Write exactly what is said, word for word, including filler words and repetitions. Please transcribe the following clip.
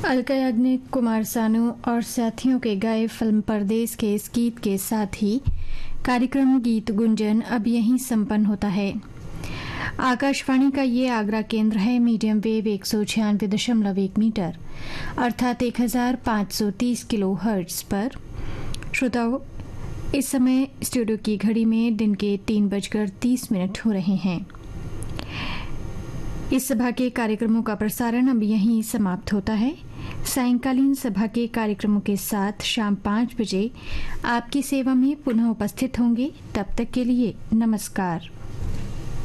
अलका याग्निक, कुमार सानू और साथियों के गाए फिल्म परदेस के इस गीत के साथ ही कार्यक्रम गीत गुंजन अब यहीं संपन्न होता है। आकाशवाणी का ये आगरा केंद्र है। मीडियम वेव एक सौ छियानवे दशमलव एक मीटर अर्थात एक हजार पाँच सौ तीस किलो हर्ट्ज पर। श्रोताओं, इस समय स्टूडियो की घड़ी में दिन के तीन बजकर तीस मिनट हो रहे हैं। इस सभा के कार्यक्रमों का प्रसारण अब यहीं समाप्त होता है। सायंकालीन सभा के कार्यक्रमों के साथ शाम पाँच बजे आपकी सेवा में पुनः उपस्थित होंगे। तब तक के लिए नमस्कार।